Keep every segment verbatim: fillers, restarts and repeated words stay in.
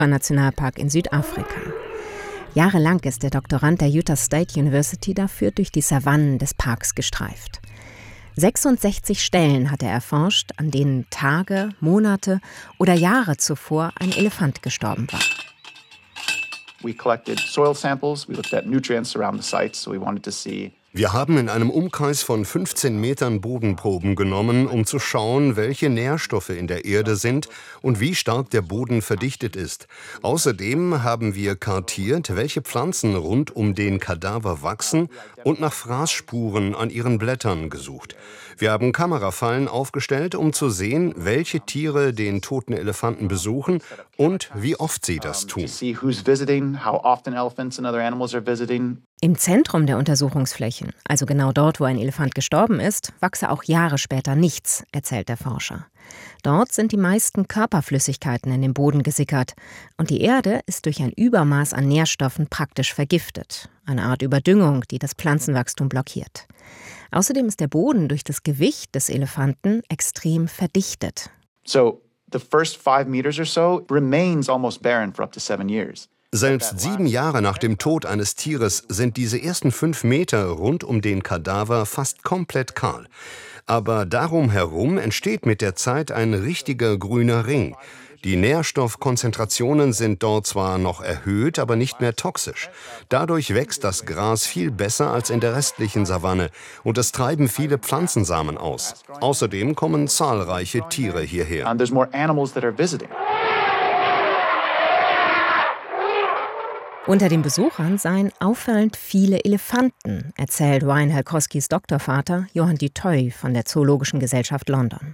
Nationalpark in Südafrika. Jahrelang ist der Doktorand der Utah State University dafür durch die Savannen des Parks gestreift. sechsundsechzig Stellen hat er erforscht, an denen Tage, Monate oder Jahre zuvor ein Elefant gestorben war. We collected soil samples, we looked at nutrients around the sites, so we wanted to see. Wir haben in einem Umkreis von fünfzehn Metern Bodenproben genommen, um zu schauen, welche Nährstoffe in der Erde sind und wie stark der Boden verdichtet ist. Außerdem haben wir kartiert, welche Pflanzen rund um den Kadaver wachsen und nach Fraßspuren an ihren Blättern gesucht. Wir haben Kamerafallen aufgestellt, um zu sehen, welche Tiere den toten Elefanten besuchen und wie oft sie das tun. Im Zentrum der Untersuchungsflächen, also genau dort, wo ein Elefant gestorben ist, wachse auch Jahre später nichts, erzählt der Forscher. Dort sind die meisten Körperflüssigkeiten in den Boden gesickert und die Erde ist durch ein Übermaß an Nährstoffen praktisch vergiftet, eine Art Überdüngung, die das Pflanzenwachstum blockiert. Außerdem ist der Boden durch das Gewicht des Elefanten extrem verdichtet. So, the first five meters or so remains almost barren for up to seven years. Selbst sieben Jahre nach dem Tod eines Tieres sind diese ersten fünf Meter rund um den Kadaver fast komplett kahl. Aber darum herum entsteht mit der Zeit ein richtiger grüner Ring. Die Nährstoffkonzentrationen sind dort zwar noch erhöht, aber nicht mehr toxisch. Dadurch wächst das Gras viel besser als in der restlichen Savanne und es treiben viele Pflanzensamen aus. Außerdem kommen zahlreiche Tiere hierher. Unter den Besuchern seien auffallend viele Elefanten, erzählt Ryan Helkowskis Doktorvater Johann du Toit von der Zoologischen Gesellschaft London.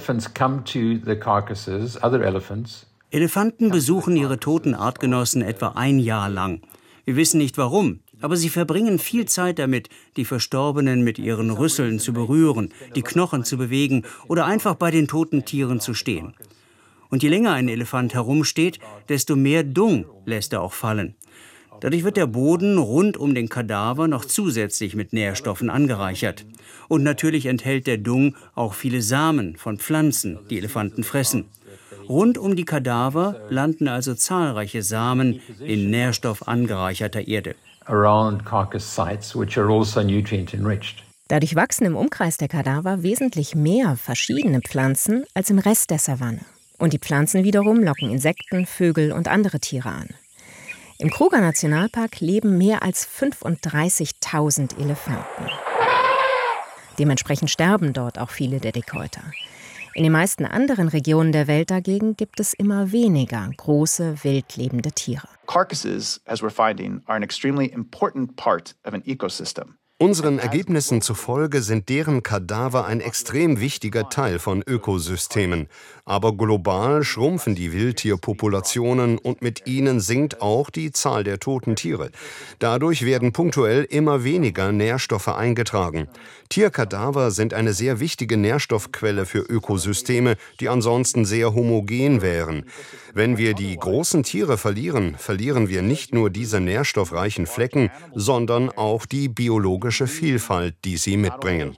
Elefanten besuchen ihre toten Artgenossen etwa ein Jahr lang. Wir wissen nicht warum, aber sie verbringen viel Zeit damit, die Verstorbenen mit ihren Rüsseln zu berühren, die Knochen zu bewegen oder einfach bei den toten Tieren zu stehen. Und je länger ein Elefant herumsteht, desto mehr Dung lässt er auch fallen. Dadurch wird der Boden rund um den Kadaver noch zusätzlich mit Nährstoffen angereichert. Und natürlich enthält der Dung auch viele Samen von Pflanzen, die Elefanten fressen. Rund um die Kadaver landen also zahlreiche Samen in nährstoffangereicherter Erde. Dadurch wachsen im Umkreis der Kadaver wesentlich mehr verschiedene Pflanzen als im Rest der Savanne. Und die Pflanzen wiederum locken Insekten, Vögel und andere Tiere an. Im Kruger Nationalpark leben mehr als fünfunddreißigtausend Elefanten. Dementsprechend sterben dort auch viele der Dickhäuter. In den meisten anderen Regionen der Welt dagegen gibt es immer weniger große, wild lebende Tiere. Carcasses, as we're finding, are an extremely important part of an ecosystem. Unseren Ergebnissen zufolge sind deren Kadaver ein extrem wichtiger Teil von Ökosystemen. Aber global schrumpfen die Wildtierpopulationen und mit ihnen sinkt auch die Zahl der toten Tiere. Dadurch werden punktuell immer weniger Nährstoffe eingetragen. Tierkadaver sind eine sehr wichtige Nährstoffquelle für Ökosysteme, die ansonsten sehr homogen wären. Wenn wir die großen Tiere verlieren, verlieren wir nicht nur diese nährstoffreichen Flecken, sondern auch die biologische Vielfalt, die sie mitbringen.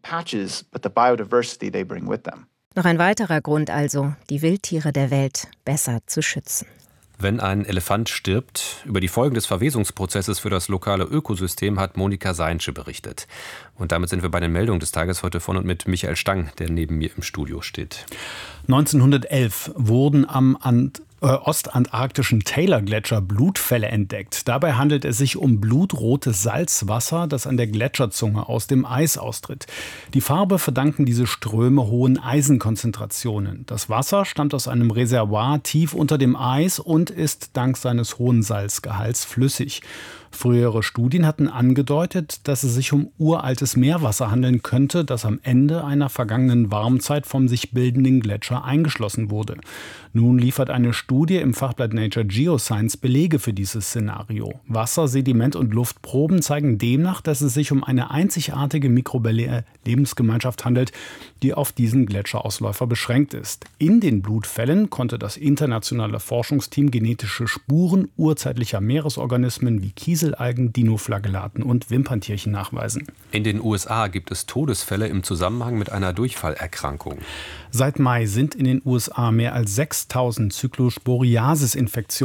Noch ein weiterer Grund also, die Wildtiere der Welt besser zu schützen. Wenn ein Elefant stirbt, über die Folgen des Verwesungsprozesses für das lokale Ökosystem hat Monika Seinsche berichtet. Und damit sind wir bei den Meldungen des Tages heute von und mit Michael Stang, der neben mir im Studio steht. neunzehnhundertelf wurden am Ant- äh, ostantarktischen Taylor-Gletscher Blutfälle entdeckt. Dabei handelt es sich um blutrotes Salzwasser, das an der Gletscherzunge aus dem Eis austritt. Die Farbe verdanken diese Ströme hohen Eisenkonzentrationen. Das Wasser stammt aus einem Reservoir tief unter dem Eis und ist dank seines hohen Salzgehalts flüssig. Frühere Studien hatten angedeutet, dass es sich um uraltes Meerwasser handeln könnte, das am Ende einer vergangenen Warmzeit vom sich bildenden Gletscher eingeschlossen wurde. Nun liefert eine Studie im Fachblatt Nature Geoscience Belege für dieses Szenario. Wasser, Sediment und Luftproben zeigen demnach, dass es sich um eine einzigartige mikrobielle Lebensgemeinschaft handelt, die auf diesen Gletscherausläufer beschränkt ist. In den Blutfällen konnte das internationale Forschungsteam genetische Spuren urzeitlicher Meeresorganismen wie Kieselalgen, Dinoflagellaten und Wimperntierchen nachweisen. In den U S A gibt es Todesfälle im Zusammenhang mit einer Durchfallerkrankung. Seit Mai sind in den U S A mehr als sechstausend sechstausend Cyclosporiasis-Infektionen